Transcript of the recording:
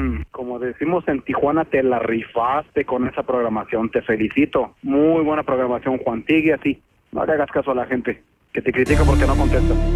como decimos en Tijuana, te la rifaste con esa programación, te felicito. Muy buena programación, Juan, sigue así. No le hagas caso a la gente que te critica porque no contesta.